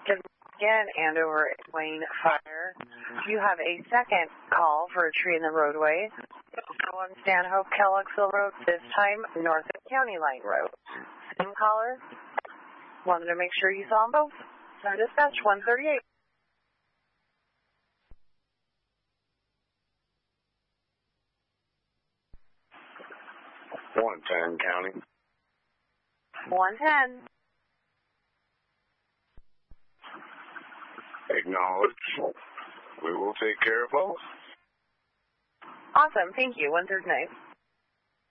Again, Andover Wayne Fire. You have a second call for a tree in the roadway. On Stanhope Kelloggville Road, this time north of County Line Road. Same caller. Wanted to make sure you saw them both. Dispatch 138. 110 County. 110. Acknowledge. We will take care of both. Awesome. Thank you. 139.